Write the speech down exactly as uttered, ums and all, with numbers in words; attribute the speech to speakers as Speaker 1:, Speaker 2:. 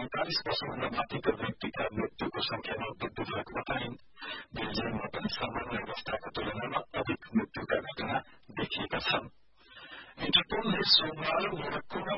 Speaker 1: पैंतालिस वर्षभन्दा माथिका व्यक्तिका मृत्युको संख्यामा वृद्धि भएको बताइन्। बेल्जियममा पनि सामान्य अवस्थाको तुलनामा अधिक मृत्युका घटना देखिएका छन्। इन्टरपोलले सोमबार मोरक्कोमा